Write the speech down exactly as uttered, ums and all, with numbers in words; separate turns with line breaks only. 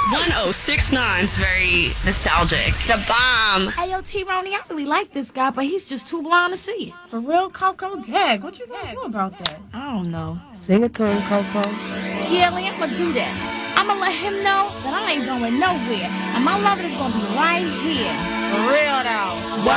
one oh six point nine is very nostalgic. The bomb.
Hey, yo, T-Ronnie, I really like this guy, but he's just too blind to see it.
For real, Coco? Dag, what you gonna do about that?
I don't know.
Sing it to him, Coco.
Yeah, Lee, I'm gonna do that. I'm gonna let him know that I ain't going nowhere, and my love is gonna be right here.
For real, though.
one